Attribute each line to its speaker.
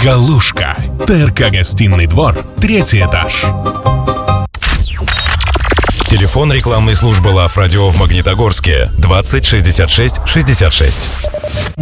Speaker 1: Галушка. ТРК «Гостиный двор», 3-й этаж.
Speaker 2: Телефон рекламной службы Love Radio в Магнитогорске 20 66 66.